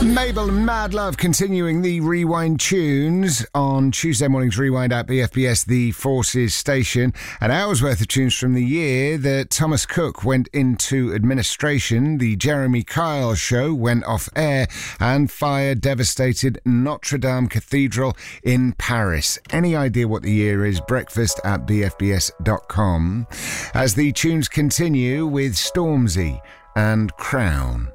Mabel and Mad Love continuing the Rewind tunes on Tuesday morning's Rewind at BFBS, the Forces station. An hour's worth of tunes from the year that Thomas Cook went into administration, the Jeremy Kyle show went off air, and fire devastated Notre Dame Cathedral in Paris. Any idea what the year is? Breakfast at bfbs.com. As the tunes continue with Stormzy and Crown.